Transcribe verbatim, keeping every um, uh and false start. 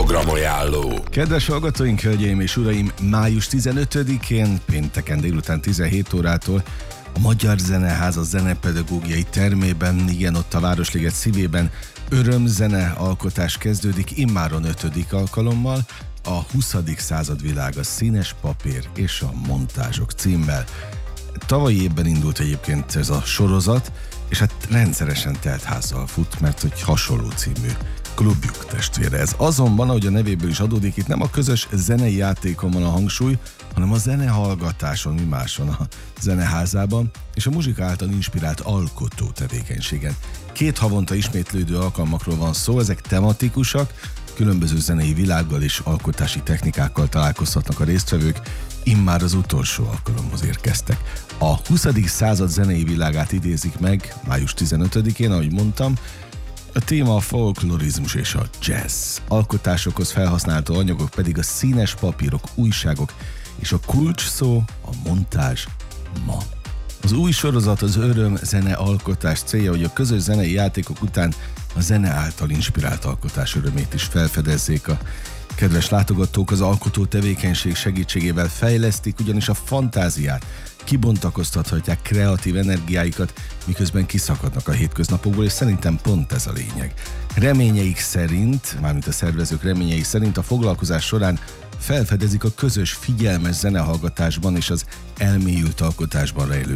programajánló. Kedves hallgatóink, hölgyeim és uraim, május tizenötödikén, pénteken délután tizenhét órától a Magyar Zeneháza zenepedagógiai termében, igen, ott a Városliget szívében örömzene alkotás kezdődik, immáron ötödik alkalommal, a huszadik század világa, színes papír és a montázsok címmel. Tavalyi évben indult egyébként ez a sorozat, és hát rendszeresen telt házzal fut, mert hogy hasonló című klubjuk testvére ez. Azonban, ahogy a nevéből is adódik, itt nem a közös zenei játékon van a hangsúly, hanem a zenehallgatáson, mi máson a Zeneházában, és a muzsika által inspirált alkotó tevékenységen. Két havonta ismétlődő alkalmakról van szó, ezek tematikusak, különböző zenei világgal és alkotási technikákkal találkozhatnak a résztvevők, immár az utolsó alkalomhoz érkeztek. A huszadik század zenei világát idézik meg május tizenötödikén, ahogy mondtam. A téma a folklorizmus és a jazz. Alkotásokhoz felhasználható anyagok pedig a színes papírok, újságok és a kulcs szó a montázs ma. Az új sorozat az öröm zene alkotás célja, hogy a közös zenei játékok után a zene által inspirált alkotás örömét is felfedezzék. A kedves látogatók az alkotó tevékenység segítségével fejlesztik ugyanis a fantáziát, kibontakoztathatják kreatív energiáikat, miközben kiszakadnak a hétköznapokból, és szerintem pont ez a lényeg. Reményeik szerint, mármint a szervezők reményeik szerint a foglalkozás során felfedezik a közös figyelmes zenehallgatásban és az elmélyült alkotásban rejlő